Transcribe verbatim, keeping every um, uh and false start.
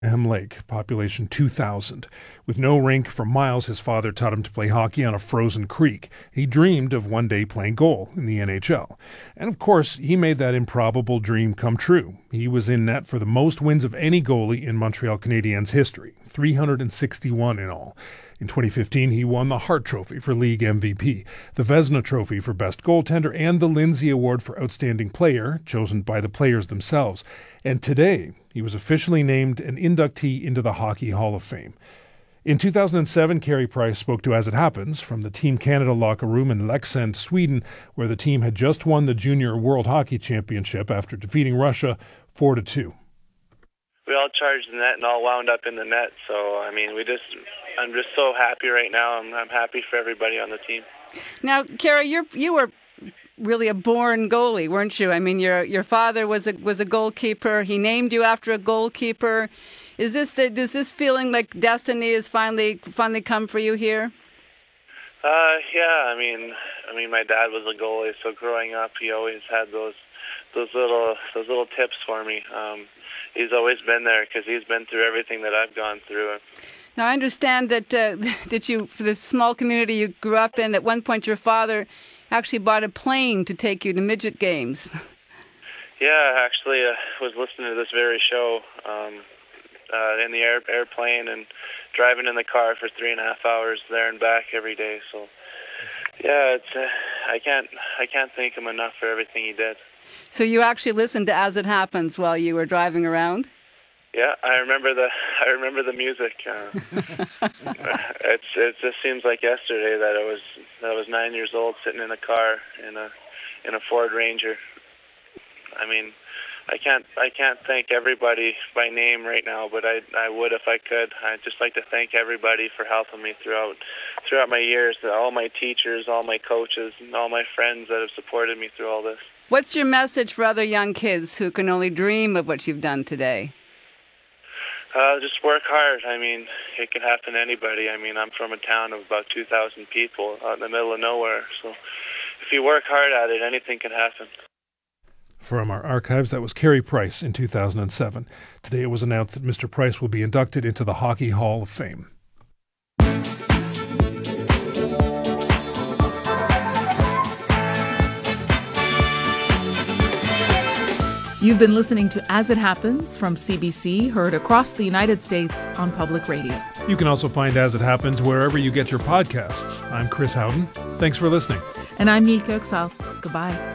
Graham Lake, population two thousand. With no rink for miles, his father taught him to play hockey on a frozen creek. He dreamed of one day playing goal in the N H L. And of course, he made that improbable dream come true. He was in net for the most wins of any goalie in Montreal Canadiens history, three hundred sixty-one in all. In twenty fifteen, he won the Hart Trophy for League M V P, the Vezina Trophy for Best Goaltender, and the Lindsay Award for Outstanding Player, chosen by the players themselves. And today, he was officially named an inductee into the Hockey Hall of Fame. In two thousand seven, Carey Price spoke to As It Happens from the Team Canada locker room in Leksand, Sweden, where the team had just won the Junior World Hockey Championship after defeating Russia four to two. We all charged the net and all wound up in the net. So, I mean, we just, I'm just so happy right now. I'm, I'm happy for everybody on the team. Now, Carey, you're, you were really a born goalie, weren't you? I mean, your your father was a was a goalkeeper. He named you after a goalkeeper. Is this the, does this feeling like destiny has finally finally come for you here? Uh, yeah. I mean, I mean, my dad was a goalie, so growing up, he always had those those little those little tips for me. Um, he's always been there because he's been through everything that I've gone through. Now, I understand that uh, that you, for the small community you grew up in, at one point your father actually bought a plane to take you to midget games. Yeah, actually, I uh, was listening to this very show um, uh, in the air, airplane and driving in the car for three and a half hours there and back every day. So, yeah, it's uh, I can't I can't thank him enough for everything he did. So you actually listened to As It Happens while you were driving around? Yeah, I remember the I remember the music. Uh, it's it just seems like yesterday that I was I was nine years old sitting in a car in a in a Ford Ranger. I mean, I can't I can't thank everybody by name right now, but I I would if I could. I'd just like to thank everybody for helping me throughout throughout my years. All my teachers, all my coaches, and all my friends that have supported me through all this. What's your message for other young kids who can only dream of what you've done today? Uh, just work hard. I mean, it can happen to anybody. I mean, I'm from a town of about two thousand people out in the middle of nowhere. So if you work hard at it, anything can happen. From our archives, that was Carey Price in two thousand seven. Today it was announced that Mister Price will be inducted into the Hockey Hall of Fame. You've been listening to As It Happens from C B C, heard across the United States on public radio. You can also find As It Happens wherever you get your podcasts. I'm Chris Howden. Thanks for listening. And I'm Nilka Oksal. Goodbye.